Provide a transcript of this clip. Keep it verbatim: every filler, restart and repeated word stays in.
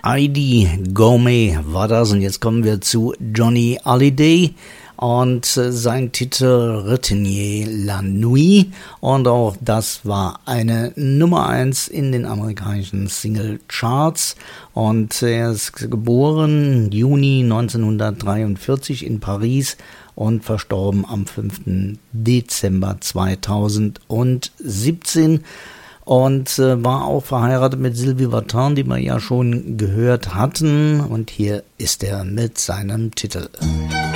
Heidi Gomez war das und jetzt kommen wir zu Johnny Hallyday und sein Titel Retenez la Nuit und auch das war eine Nummer eins in den amerikanischen Single-Charts und er ist geboren Juni neunzehnhundertdreiundvierzig in Paris und verstorben am fünften Dezember zweitausendsiebzehn. Und äh, war auch verheiratet mit Sylvie Vartan, die wir ja schon gehört hatten. Und hier ist er mit seinem Titel.